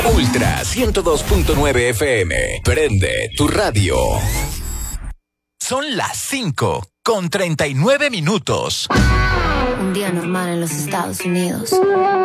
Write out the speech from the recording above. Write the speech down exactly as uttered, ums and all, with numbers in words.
Ultra ciento dos punto nueve F M. Prende tu radio. Son las cinco con treinta y nueve minutos. Un día normal en los Estados Unidos.